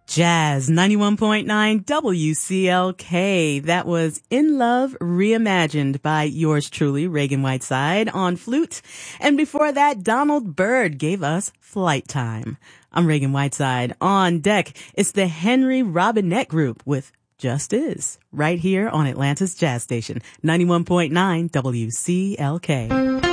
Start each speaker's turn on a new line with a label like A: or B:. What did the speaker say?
A: Jazz 91.9 WCLK. That was In Love Reimagined by yours truly, Reagan Whiteside, on flute. And before that, Donald Byrd gave us Flight Time. I'm Reagan Whiteside. On deck, it's the Henry Robinette Group with Just Is, right here on Atlanta's Jazz Station, 91.9 WCLK.